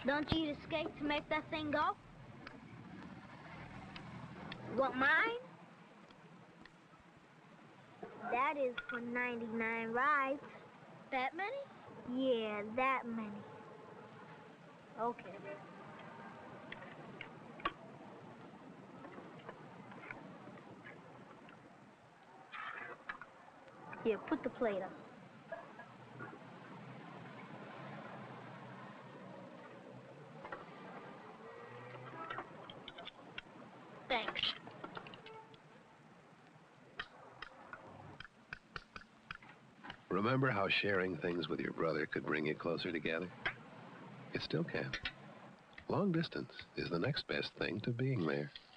Don't you eat a skate to make that thing go? Want mine? That is for 99 rides. That many? Yeah, that many. Okay. Here, put the plate up. Thanks. Remember how sharing things with your brother could bring you closer together? It still can. Long distance is the next best thing to being there.